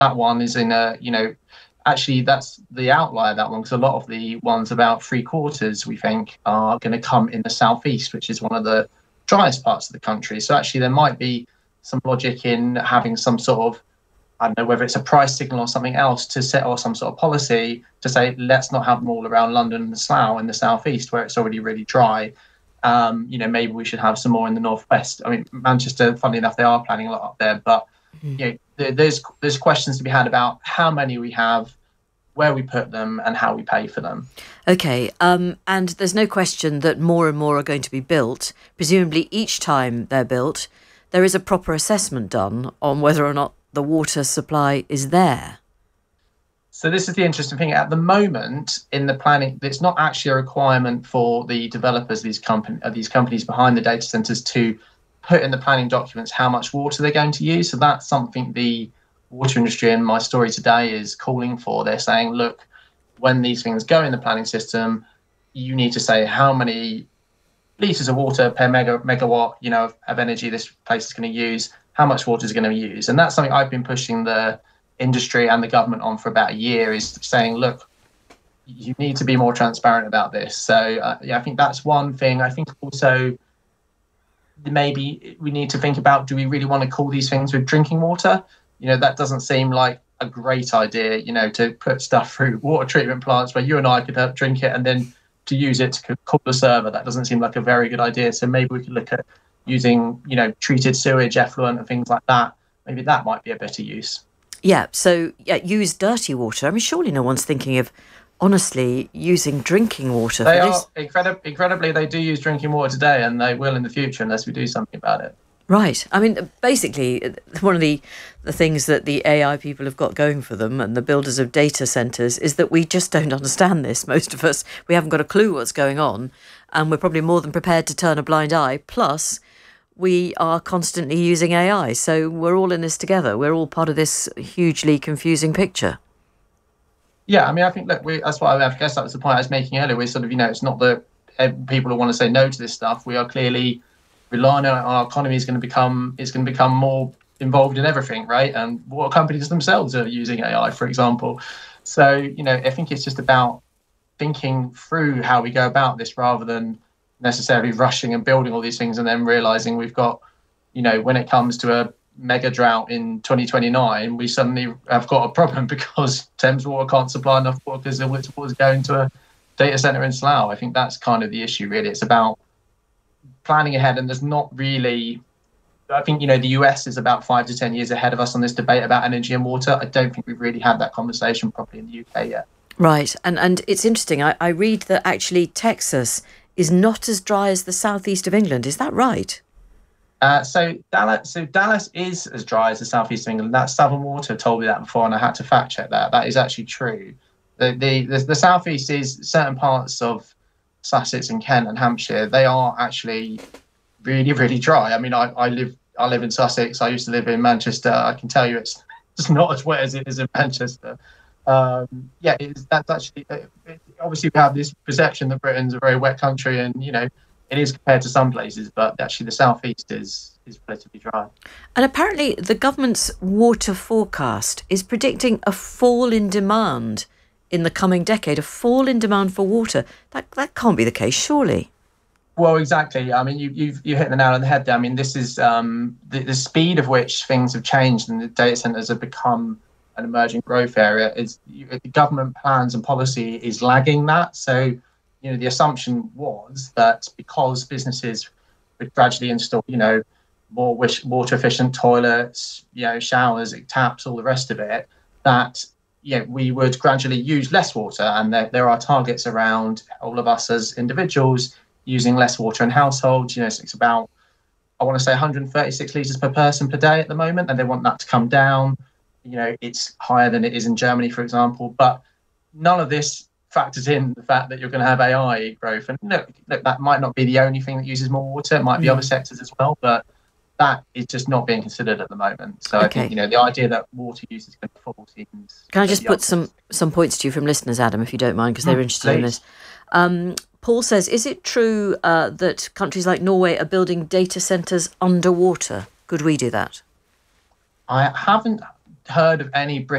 that one is in a, actually that's the outlier, that one, because a lot of the ones, about three quarters, we think, are going to come in the southeast, which is one of the driest parts of the country. So actually there might be some logic in having some sort of, I don't know whether it's a price signal or something else to set, or some sort of policy to say, let's not have them all around London and Slough in the southeast where it's already really dry. Maybe we should have some more in the northwest. I mean, Manchester, funnily enough, they are planning a lot up there, but there's questions to be had about how many we have, where we put them, and how we pay for them. Okay, and there's no question that more and more are going to be built. Presumably each time they're built, there is a proper assessment done on whether or not the water supply is there. So this is the interesting thing. At the moment, in the planning, it's not actually a requirement for the developers, these companies behind the data centres, to put in the planning documents how much water they're going to use. So that's something the water industry, and my story today, is calling for. They're saying, look, when these things go in the planning system, you need to say how many litres of water per megawatt, of energy this place is going to use, how much water is going to use. And that's something I've been pushing the industry and the government on for about a year, is saying, look, you need to be more transparent about this. So I think that's one thing. I think also maybe we need to think about, do we really want to call these things with drinking water? That doesn't seem like a great idea, to put stuff through water treatment plants where you and I could drink it, and then to use it to cool the server. That doesn't seem like a very good idea. So maybe we could look at using, treated sewage, effluent and things like that. Maybe that might be a better use. Yeah, so use dirty water. I mean, surely no one's thinking of, honestly, using drinking water. They are incredibly, they do use drinking water today, and they will in the future unless we do something about it. Right. I mean, basically, one of the things that the AI people have got going for them, and the builders of data centres, is that we just don't understand this. Most of us, we haven't got a clue what's going on, and we're probably more than prepared to turn a blind eye. Plus, we are constantly using AI, so we're all in this together. We're all part of this hugely confusing picture. Yeah, I mean, I think, look, that's why I guess that was the point I was making earlier. We're sort of, it's not the people who want to say no to this stuff. We are clearly relying on our economy is going to become more involved in everything, right? And water companies themselves are using AI, for example. So, I think it's just about thinking through how we go about this, rather than necessarily rushing and building all these things and then realizing we've got, when it comes to a mega drought in 2029, we suddenly have got a problem because Thames Water can't supply enough water because the water's going to a data center in Slough. I think that's kind of the issue, really. It's about planning ahead, and there's not really, I think, the US is about 5 to 10 years ahead of us on this debate about energy and water. I don't think we've really had that conversation properly in the UK yet. Right. And it's interesting. I read that actually Texas is not as dry as the southeast of England. Is that right? So Dallas is as dry as the southeast of England. That Southern Water told me that before, and I had to fact check that. That is actually true. The southeast is certain parts of Sussex and Kent and Hampshire. They are actually really, really dry. I mean, I live in Sussex. I used to live in Manchester. I can tell you it's not as wet as it is in Manchester. That's actually, obviously we have this perception that Britain's a very wet country, and it is compared to some places, but actually the southeast is relatively dry. And apparently the government's water forecast is predicting a fall in demand in the coming decade, a fall in demand for water. That can't be the case, surely. Well, exactly. I mean, you hit the nail on the head there. I mean, this is the speed of which things have changed and the data centres have become an emerging growth area. The government plans and policy is lagging that. So, the assumption was that because businesses would gradually install, more water efficient toilets, showers, taps, all the rest of it, that we would gradually use less water, and there are targets around all of us as individuals using less water in households. It's about, I want to say, 136 litres per person per day at the moment, and they want that to come down. It's higher than it is in Germany, for example, but none of this factors in the fact that you're going to have AI growth. And look, that might not be the only thing that uses more water. It might be other sectors as well, but that is just not being considered at the moment. So okay. I think, the idea that water use is going to fall seems... Can I just put some points to you from listeners, Adam, if you don't mind, because they're interested in this. Paul says, is it true that countries like Norway are building data centres underwater? Could we do that? I haven't heard of any